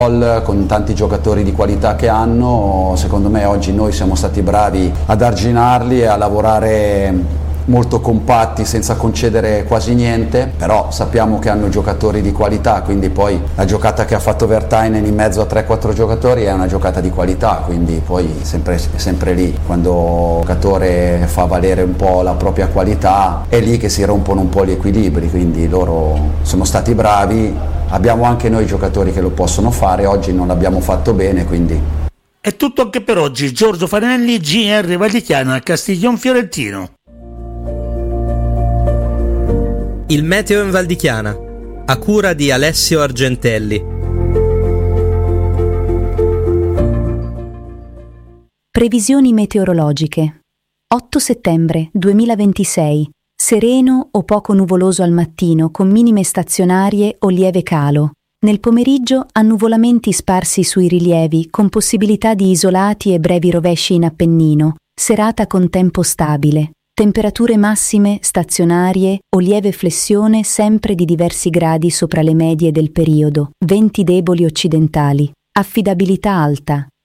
Con tanti giocatori di qualità che hanno, secondo me oggi noi siamo stati bravi ad arginarli e a lavorare molto compatti senza concedere quasi niente, però sappiamo che hanno giocatori di qualità, quindi poi la giocata che ha fatto Vertainen in mezzo a 3-4 giocatori è una giocata di qualità, quindi poi sempre lì, quando un giocatore fa valere un po' la propria qualità è lì che si rompono un po' gli equilibri, quindi loro sono stati bravi, abbiamo anche noi giocatori che lo possono fare, oggi non l'abbiamo fatto bene, quindi... È tutto anche per oggi. Giorgio Farinelli, GR Val di Chiana, Castiglion Fiorentino. Il meteo in Val di Chiana, a cura di Alessio Argentelli. Previsioni meteorologiche. 8 settembre 2026. Sereno o poco nuvoloso al mattino con minime stazionarie o lieve calo. Nel pomeriggio annuvolamenti sparsi sui rilievi con possibilità di isolati e brevi rovesci in Appennino. Serata con tempo stabile. Temperature massime stazionarie o lieve flessione sempre di diversi gradi sopra le medie del periodo. Venti deboli occidentali. Affidabilità alta.